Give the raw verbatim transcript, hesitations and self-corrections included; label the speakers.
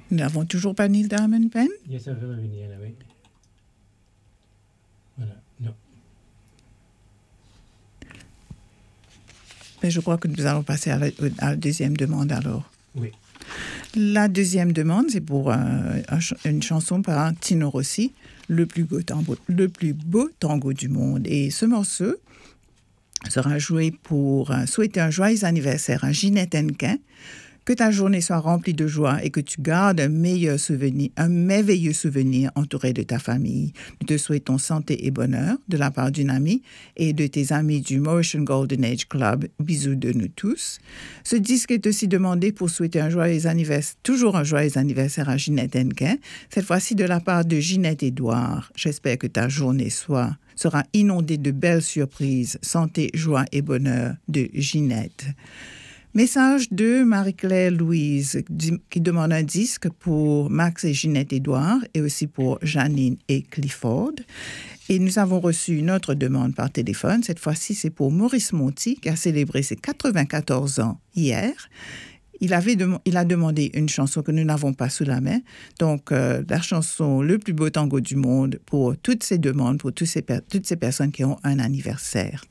Speaker 1: Nous n'avons toujours pas Neil Diamond Pen?
Speaker 2: Yes, ça va venir là, oui. Voilà, non.
Speaker 1: Mais je crois que nous allons passer à la, à la deuxième demande alors.
Speaker 2: Oui.
Speaker 1: La deuxième demande, c'est pour euh, un, une chanson par Tino Rossi, le plus beau tango, le plus beau tango du monde. Et ce morceau sera joué pour euh, souhaiter un joyeux anniversaire à Ginette Hennequin. Que ta journée soit remplie de joie et que tu gardes un meilleur souvenir, un merveilleux souvenir entouré de ta famille. Nous te souhaitons santé et bonheur de la part d'une amie et de tes amis du Mauritian Golden Age Club. Bisous de nous tous. Ce disque est aussi demandé pour souhaiter un joyeux anniversaire, toujours un joyeux anniversaire à Ginette Hennequin, cette fois-ci de la part de Ginette Édouard. J'espère que ta journée soit, sera inondée de belles surprises. Santé, joie et bonheur de Ginette. Message de Marie-Claire Louise qui demande un disque pour Max et Ginette Édouard et aussi pour Janine et Clifford. Et nous avons reçu une autre demande par téléphone. Cette fois-ci, c'est pour Maurice Monti qui a célébré ses quatre-vingt-quatorze ans hier. Il, avait de, il a demandé une chanson que nous n'avons pas sous la main. Donc, euh, la chanson Le plus beau tango du monde pour toutes ces demandes, pour tous ces, toutes ces personnes qui ont un anniversaire.